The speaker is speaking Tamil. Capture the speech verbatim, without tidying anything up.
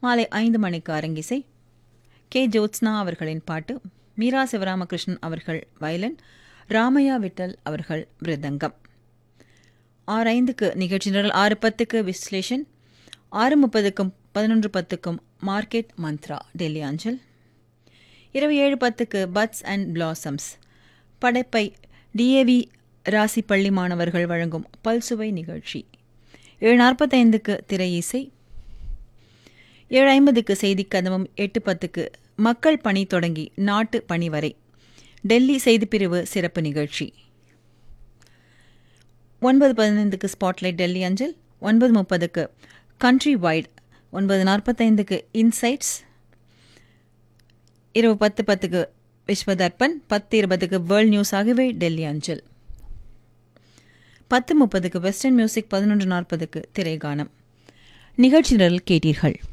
மாலை ஐந்து மணிக்கு அரங்கிசை. கே ஜோத்ஸ்னா அவர்களின் பாட்டு, மீரா சிவராமகிருஷ்ணன் அவர்கள் வயலின், ராமையா விட்டல் அவர்கள் மிருதங்கம். ஆறு ஐந்துக்கு நிகழ்ச்சி நிரல், ஆறு பத்துக்கு விஸ்லேஷன், ஆறு முப்பதுக்கும் பதினொன்று பத்துக்கும் மார்க்கெட் மந்த்ரா டெல்லி அஞ்சல். இரவு ஏழு பத்துக்கு பட்ஸ் அண்ட் பிளாசம்ஸ் படைப்பை டிஏவி ராசி பள்ளி மாணவர்கள் வழங்கும் பல்சுவை நிகழ்ச்சி. ஏழு நாற்பத்தைந்துக்கு திரை இசை. ஏழு ஐம்பதுக்கு செய்தி கதவம். எட்டு பத்துக்கு மக்கள் பணி தொடங்கி நாட்டு பணி வரை டெல்லி செய்திப்பிரிவு சிறப்பு நிகழ்ச்சி. ஒன்பது பதினைந்துக்கு ஸ்பாட்லைட் டெல்லி அஞ்சல். ஒன்பது முப்பதுக்கு கண்ட்ரி வைட். ஒன்பது நாற்பத்தைந்துக்கு இன்சைட்ஸ். இரவு பத்து பத்துக்கு விஸ்வதர்பன். பத்து இருபதுக்கு வேர்ல்ட் நியூஸ் ஆகியவை டெல்லி அஞ்சல். பத்து முப்பதுக்கு வெஸ்டர்ன் மியூசிக். பதினொன்று நாற்பதுக்கு திரைகானம். நிகழ்ச்சி நிரல் கேட்டீர்கள்.